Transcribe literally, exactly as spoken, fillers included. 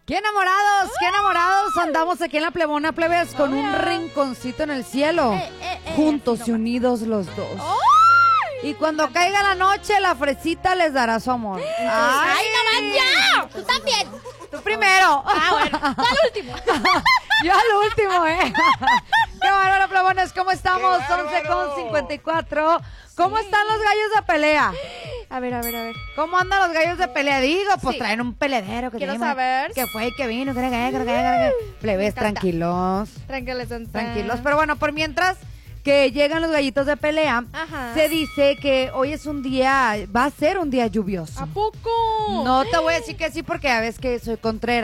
¡Qué enamorados! ¡Qué enamorados! Andamos aquí en la plebona, plebes, con un rinconcito en el cielo. Eh, eh, eh, juntos así y nomás. unidos los dos. ¡Ay! Y cuando caiga la noche, la fresita les dará su amor. ¡Ay, nomás ya! ¡Tú también! ¡Tú primero! Ah, bueno, tú al último. Yo al último, ¿eh? ¡Qué bárbaro, plebones! ¿Cómo estamos? ¡Qué bárbaro! once con cincuenta y cuatro. ¿Cómo están los gallos de pelea? A ver, a ver, a ver. ¿Cómo andan los gallos de pelea? Digo, pues Sí. traen un peleadero. Que Quiero tenemos, saber. Que fue y que vino. Que, que, que, que, que, que. Plebes, encanta. tranquilos. Tranquilos, Tranquilos. Pero bueno, por mientras que llegan los gallitos de pelea, Ajá. se dice que hoy es un día, va a ser un día lluvioso. ¿A poco? No te voy a decir que sí porque ya ves que soy contrera.